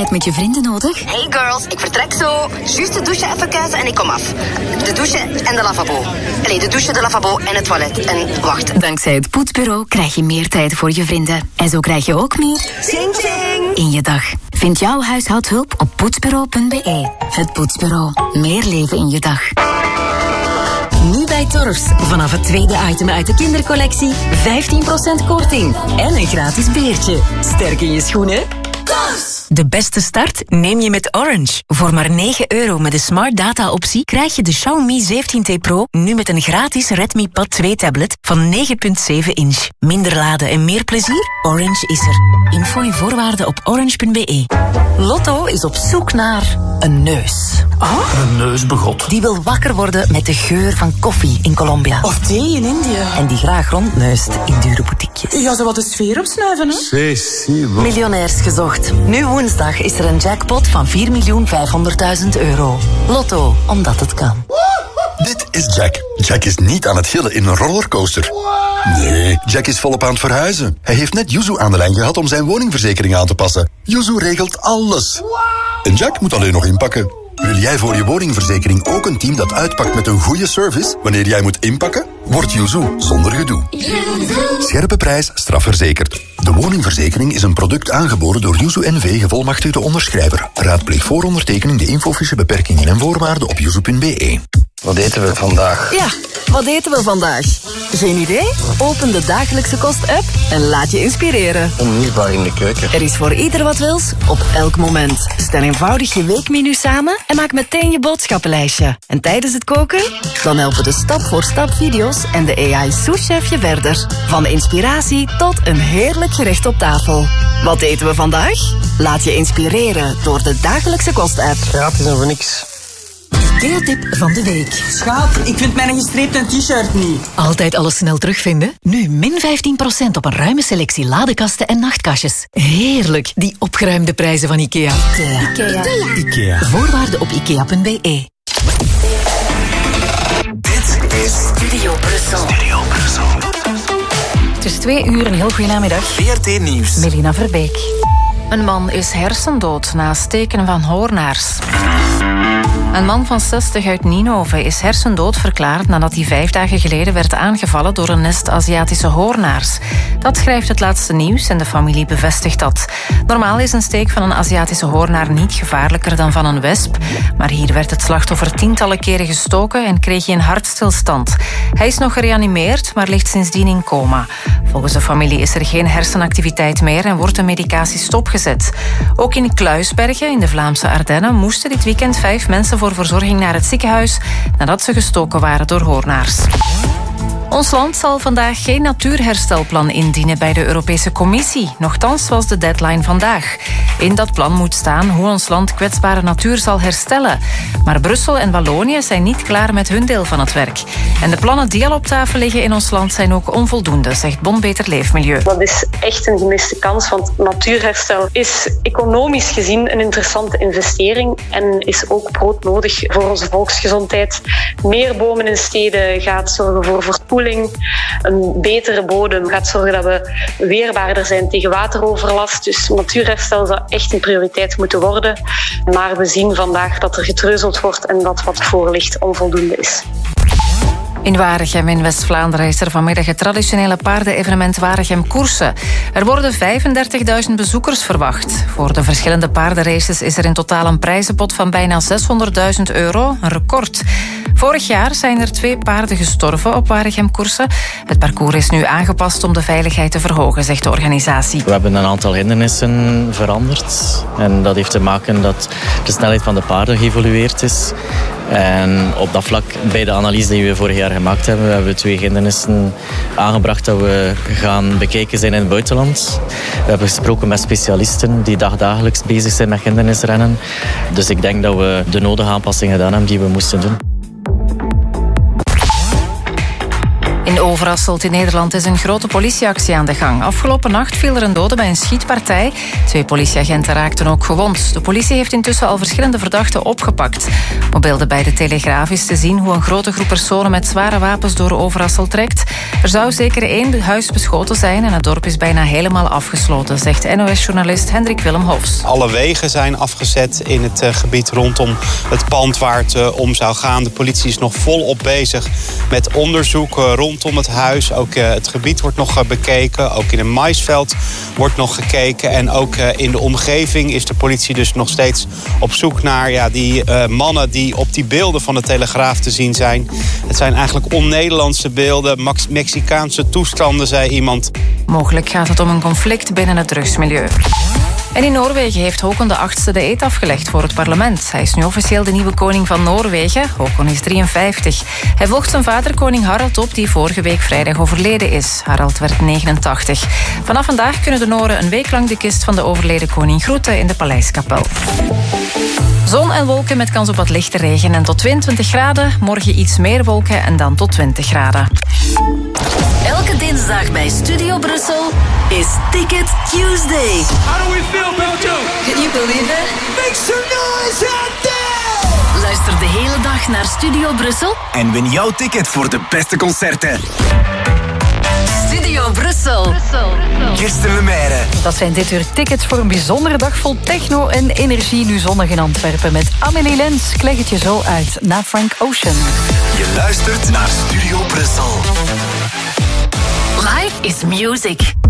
tijd met je vrienden nodig? Hey girls, ik vertrek zo. Juist de douche even kuisen en ik kom af. De douche en de lavabo. Allee, de douche, de lavabo en het toilet. En wacht. Dankzij het Poetsbureau krijg je meer tijd voor je vrienden. En zo krijg je ook meer... Ching ching! In je dag. Vind jouw huishoudhulp op poetsbureau.be. Het Poetsbureau. Meer leven in je dag. Nu bij Torfs. Vanaf het tweede item uit de kindercollectie 15% korting. En een gratis beertje. Sterk in je schoenen. Torfs! De beste start neem je met Orange. Voor maar €9 met de Smart Data optie krijg je de Xiaomi 17T Pro nu met een gratis Redmi Pad 2 tablet van 9,7 inch. Minder laden en meer plezier? Orange is er. Info en voorwaarden op orange.be. Lotto is op zoek naar een neus. Een neusbegot. Die wil wakker worden met de geur van koffie in Colombia. Of thee in India. En die graag rondneust in dure boutiquejes. Ja, zo wat de sfeer opsnuiven, hè? Miljonairs gezocht. Nu woensdag is er een jackpot van €4.500.000. Lotto, omdat het kan. Dit is Jack. Jack is niet aan het gillen in een rollercoaster. Nee, Jack is volop aan het verhuizen. Hij heeft net Yuzu aan de lijn gehad om zijn woningverzekering aan te passen. Yuzu regelt alles. En Jack moet alleen nog inpakken. Wil jij voor je woningverzekering ook een team dat uitpakt met een goede service wanneer jij moet inpakken? Word Yuzu zonder gedoe. Scherpe prijs, strafverzekerd. De woningverzekering is een product aangeboden door Yuzu NV, gevolmachtigde onderschrijver. Raadpleeg voor ondertekening de infofiche beperkingen en voorwaarden op yuzu.be. Wat eten we vandaag? Ja, wat eten we vandaag? Geen idee? Open de Dagelijkse Kost-app en laat je inspireren. Onmisbaar in de keuken. Er is voor ieder wat wils, op elk moment. Stel eenvoudig je weekmenu samen en maak meteen je boodschappenlijstje. En tijdens het koken? Dan helpen de stap-voor-stap video's en de AI-souschef je verder. Van inspiratie tot een heerlijk gerecht op tafel. Wat eten we vandaag? Laat je inspireren door de Dagelijkse Kost-app. Gratis en voor niks. Deeltip van de week. Schaap, ik vind mijn gestreepte t-shirt niet. Altijd alles snel terugvinden? Nu min 15% op een ruime selectie ladekasten en nachtkastjes. Heerlijk, die opgeruimde prijzen van IKEA. IKEA. Voorwaarden op ikea.be. Dit is Studio Brussel. Het is 2 uur, een heel goede namiddag. VRT Nieuws. Melina Verbeek. Een man is hersendood na steken van hoornaars. Een man van 60 uit Ninove is hersendood verklaard nadat hij 5 dagen geleden werd aangevallen door een nest Aziatische hoornaars. Dat schrijft het laatste nieuws en de familie bevestigt dat. Normaal is een steek van een Aziatische hoornaar niet gevaarlijker dan van een wesp, maar hier werd het slachtoffer tientallen keren gestoken en kreeg hij een hartstilstand. Hij is nog gereanimeerd, maar ligt sindsdien in coma. Volgens de familie is er geen hersenactiviteit meer en wordt de medicatie stopgezet. Ook in Kluisbergen in de Vlaamse Ardennen moesten dit weekend 5 mensen voor verzorging naar het ziekenhuis nadat ze gestoken waren door hoornaars. Ons land zal vandaag geen natuurherstelplan indienen bij de Europese Commissie. Nochtans was de deadline vandaag. In dat plan moet staan hoe ons land kwetsbare natuur zal herstellen. Maar Brussel en Wallonië zijn niet klaar met hun deel van het werk. En de plannen die al op tafel liggen in ons land zijn ook onvoldoende, zegt Bon Beter Leefmilieu. Dat is echt een gemiste kans, want natuurherstel is economisch gezien een interessante investering en is ook broodnodig voor onze volksgezondheid. Meer bomen in steden gaat zorgen voor verpoeling. Een betere bodem gaat zorgen dat we weerbaarder zijn tegen wateroverlast. Dus natuurherstel zou echt een prioriteit moeten worden. Maar we zien vandaag dat er getreuzeld wordt en dat wat voor ligt onvoldoende is. In Waregem in West-Vlaanderen is er vanmiddag het traditionele paardenevenement Waregem Koersen. Er worden 35.000 bezoekers verwacht. Voor de verschillende paardenraces is er in totaal een prijzenpot van bijna €600.000, een record. Vorig jaar zijn er 2 paarden gestorven op Waregem Koersen. Het parcours is nu aangepast om de veiligheid te verhogen, zegt de organisatie. We hebben een aantal hindernissen veranderd. En dat heeft te maken dat de snelheid van de paarden geëvolueerd is. En op dat vlak, bij de analyse die we vorig jaar gemaakt hebben, hebben we 2 hindernissen aangebracht dat we gaan bekijken zijn in het buitenland. We hebben gesproken met specialisten die dagelijks bezig zijn met hindernisrennen. Dus ik denk dat we de nodige aanpassingen gedaan hebben die we moesten doen. In Overasselt in Nederland is een grote politieactie aan de gang. Afgelopen nacht viel er een dode bij een schietpartij. 2 politieagenten raakten ook gewond. De politie heeft intussen al verschillende verdachten opgepakt. Op beelden bij de Telegraaf is te zien hoe een grote groep personen met zware wapens door Overasselt trekt. Er zou zeker 1 huis beschoten zijn en het dorp is bijna helemaal afgesloten, zegt NOS-journalist Hendrik Willem Hofs. Alle wegen zijn afgezet in het gebied rondom het pand waar het om zou gaan. De politie is nog volop bezig met onderzoek rondom het huis. Ook het gebied wordt nog bekeken. Ook in een maisveld wordt nog gekeken. En ook in de omgeving is de politie dus nog steeds op zoek naar die mannen die op die beelden van de Telegraaf te zien zijn. Het zijn eigenlijk on-Nederlandse beelden, Mexicaanse toestanden, zei iemand. Mogelijk gaat het om een conflict binnen het drugsmilieu. En in Noorwegen heeft Håkon VIII de eed afgelegd voor het parlement. Hij is nu officieel de nieuwe koning van Noorwegen. Håkon is 53. Hij volgt zijn vader koning Harald op, die vorige week vrijdag overleden is. Harald werd 89. Vanaf vandaag kunnen de Noren een week lang de kist van de overleden koning groeten in de Paleiskapel. Zon en wolken met kans op wat lichte regen en tot 22 graden. Morgen iets meer wolken en dan tot 20 graden. Elke dinsdag bij Studio Brussel is Ticket Tuesday. How do we feel, Belgium? Can you believe it? Make some noise out there! Luister de hele dag naar Studio Brussel en win jouw ticket voor de beste concerten. Studio Brussel. Kirsten Lemaire. Dat zijn dit uur tickets voor een bijzondere dag vol techno en energie. Nu zonnig in Antwerpen met Amélie Lens. Ik leg het je zo uit na Frank Ocean. Je luistert naar Studio Brussel. Life is music.